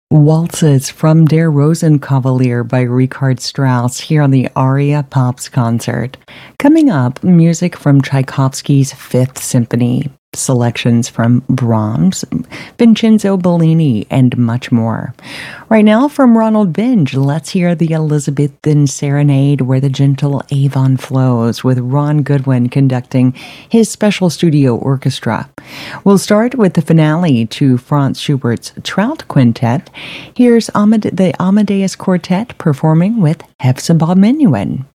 Waltzes from Der Rosenkavalier by Richard Strauss here on the Aria Pops concert. Coming up, music from Tchaikovsky's Fifth Symphony, selections from Brahms, Vincenzo Bellini, and much more. Right now, from Ronald Binge, let's hear the Elizabethan Serenade where the gentle Avon flows, with Ron Goodwin conducting his special studio orchestra. We'll start with the finale to Franz Schubert's Trout Quintet. Here's the Amadeus Quartet performing with Hepzibah Minuin.